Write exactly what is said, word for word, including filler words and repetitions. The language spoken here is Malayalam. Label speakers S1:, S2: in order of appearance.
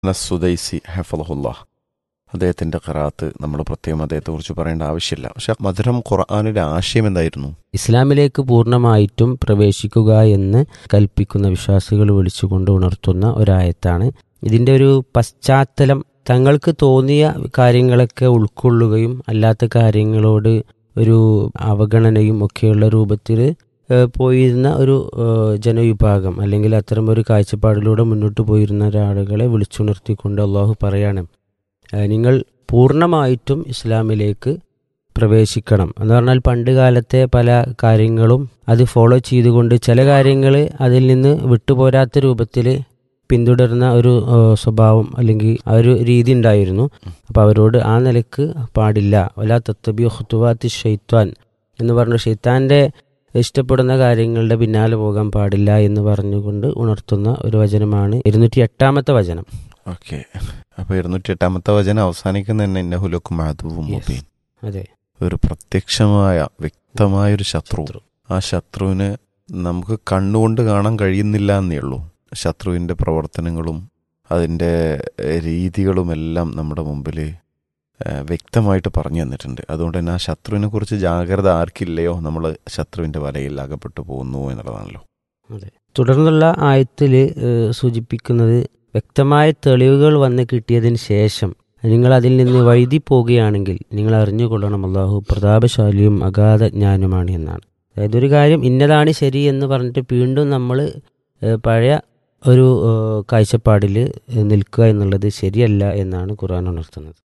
S1: സുദൈസി ഹഫളഹുല്ലാ, അദ്ദേഹത്തിൻ്റെ ഖിറാഅത്ത് നമ്മൾ പ്രത്യേകം അദ്ദേഹത്തെക്കുറിച്ച് പറയേണ്ട ആവശ്യമില്ല. പക്ഷെ മധുരം ഖുർആനിലെ ആശയം എന്തായിരുന്നു?
S2: ഇസ്ലാമിലേക്ക് പൂർണ്ണമായിട്ടും പ്രവേശിക്കുക എന്ന് കൽപ്പിക്കുന്ന വിശ്വാസികൾ വിളിച്ചുകൊണ്ട് ഉണർത്തുന്ന ഒരായത്താണ്. ഇതിൻ്റെ ഒരു പശ്ചാത്തലം തങ്ങൾക്ക് തോന്നിയ കാര്യങ്ങളൊക്കെ ഉൾക്കൊള്ളുകയും അല്ലാത്ത കാര്യങ്ങളോട് ഒരു അവഗണനയും ഒക്കെയുള്ള രൂപത്തിൽ പോയിരുന്ന ഒരു ജനവിഭാഗം അല്ലെങ്കിൽ അത്തരം ഒരു കാഴ്ചപ്പാടിലൂടെ മുന്നോട്ട് പോയിരുന്ന ഒരാളുകളെ വിളിച്ചുണർത്തിക്കൊണ്ട് അള്ളാഹു പറയാണ്, നിങ്ങൾ പൂർണ്ണമായിട്ടും ഇസ്ലാമിലേക്ക് പ്രവേശിക്കണം എന്ന് പറഞ്ഞാൽ പണ്ട് കാലത്തെ പല കാര്യങ്ങളും അത് ഫോളോ ചെയ്തുകൊണ്ട് ചില കാര്യങ്ങൾ അതിൽ നിന്ന് വിട്ടുപോരാത്ത രൂപത്തിൽ പിന്തുടരുന്ന ഒരു സ്വഭാവം അല്ലെങ്കിൽ ആ ഒരു രീതി ഉണ്ടായിരുന്നു. അപ്പോൾ അവരോട് ആ നിലക്ക് പാടില്ല. വലാ തത്തബിഉ ഖുതുവാത്തി ശൈത്വാൻ എന്ന് പറഞ്ഞു ഷെയ്ത്താൻ്റെ ഇഷ്ടപ്പെടുന്ന കാര്യങ്ങളുടെ പിന്നാലെ പോകാൻ പാടില്ല എന്ന് പറഞ്ഞുകൊണ്ട് ഉണർത്തുന്ന ഒരു വചനമാണ് ഇരുന്നൂറ്റി എട്ടാമത്തെ വചനം.
S1: ഓക്കെ, അപ്പോൾ ഇരുന്നൂറ്റി എട്ടാമത്തെ വചനം അവസാനിക്കുന്ന തന്നെ ഇന്നഹു ലക്കും അദുവ്വുൻ മുബീൻ.
S2: അതെ,
S1: ഒരു പ്രത്യക്ഷമായ വ്യക്തമായൊരു ശത്രു. ആ ശത്രുവിന് നമുക്ക് കണ്ണുകൊണ്ട് കാണാൻ കഴിയുന്നില്ല എന്നേ ഉള്ളൂ. ശത്രുവിൻ്റെ പ്രവർത്തനങ്ങളും അതിൻ്റെ രീതികളുമെല്ലാം നമ്മുടെ മുമ്പിൽ വ്യക്തമായിട്ട് പറഞ്ഞു തന്നിട്ടുണ്ട്. അതുകൊണ്ട് തന്നെ ആ ശത്രുവിനെ കുറിച്ച് ജാഗ്രത ആർക്കില്ലയോ നമ്മൾ ശത്രുവിൻ്റെ വലയിൽ അകപ്പെട്ടു പോകുന്നു എന്നുള്ളതാണല്ലോ.
S2: അതെ, തുടർന്നുള്ള ആയത്തിൽ സൂചിപ്പിക്കുന്നത് വ്യക്തമായ തെളിവുകൾ വന്ന് കിട്ടിയതിന് ശേഷം നിങ്ങൾ അതിൽ നിന്ന് വഴുതി പോവുകയാണെങ്കിൽ നിങ്ങൾ അറിഞ്ഞുകൊള്ളണം അല്ലാഹു പ്രതാപശാലിയും അഗാധ ജ്ഞാനുമാണ് എന്നാണ്. അതായത് ഒരു കാര്യം ഇന്നതാണ് ശരി എന്ന് പറഞ്ഞിട്ട് വീണ്ടും നമ്മൾ പഴയ ഒരു കാഴ്ചപ്പാടിൽ നിൽക്കുക എന്നുള്ളത് ശരിയല്ല എന്നാണ് ഖുർആൻ ഉണർത്തുന്നത്.